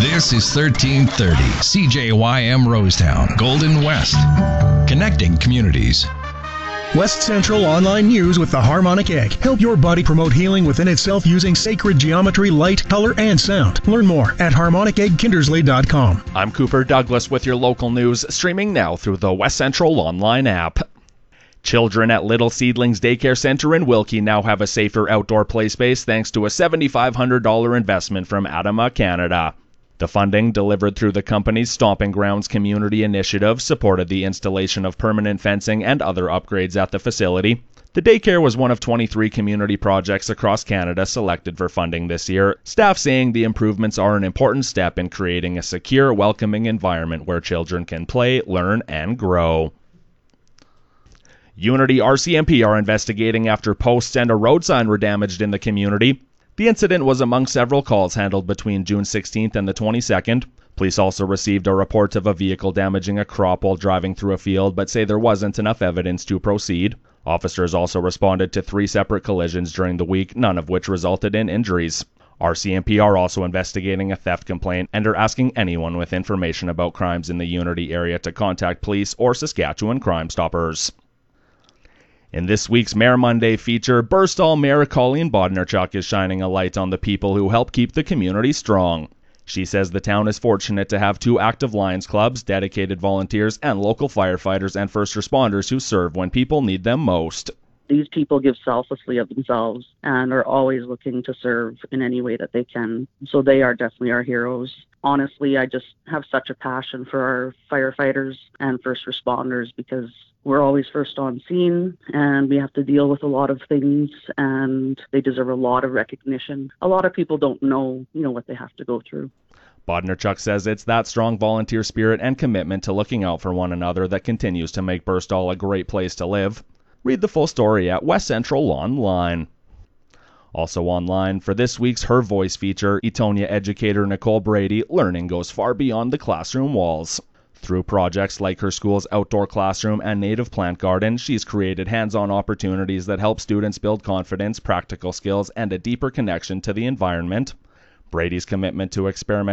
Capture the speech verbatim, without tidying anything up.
This is thirteen thirty C J Y M Rosetown, Golden West. Connecting communities. West Central Online News with the Harmonic Egg. Help your body promote healing within itself using sacred geometry, light, color, and sound. Learn more at harmonic egg kindersley dot com. I'm Cooper Douglas with your local news, streaming now through the West Central Online app. Children at Little Seedlings Daycare Center in Wilkie now have a safer outdoor play space thanks to a seven thousand five hundred dollars investment from Adama Canada. The funding, delivered through the company's Stomping Grounds Community Initiative, supported the installation of permanent fencing and other upgrades at the facility. The daycare was one of twenty-three community projects across Canada selected for funding this year, staff saying the improvements are an important step in creating a secure, welcoming environment where children can play, learn, and grow. Unity R C M P are investigating after posts and a road sign were damaged in the community. The incident was among several calls handled between June sixteenth and the twenty-second. Police also received a report of a vehicle damaging a crop while driving through a field, but say there wasn't enough evidence to proceed. Officers also responded to three separate collisions during the week, none of which resulted in injuries. R C M P are also investigating a theft complaint and are asking anyone with information about crimes in the Unity area to contact police or Saskatchewan Crime Stoppers. In this week's Mayor Monday feature, Burstall Mayor Colleen Bodnarchuk is shining a light on the people who help keep the community strong. She says the town is fortunate to have two active Lions clubs, dedicated volunteers, and local firefighters and first responders who serve when people need them most. These people give selflessly of themselves and are always looking to serve in any way that they can. So they are definitely our heroes. Honestly, I just have such a passion for our firefighters and first responders because we're always first on scene and we have to deal with a lot of things and they deserve a lot of recognition. A lot of people don't know, you know, what they have to go through. Bodnarchuk says it's that strong volunteer spirit and commitment to looking out for one another that continues to make Burstall a great place to live. Read the full story at West Central Online. Also online for this week's Her Voice feature, Etonia educator Nicole Brady, learning goes far beyond the classroom walls. Through projects like her school's outdoor classroom and native plant garden, she's created hands-on opportunities that help students build confidence, practical skills, and a deeper connection to the environment. Brady's commitment to experiment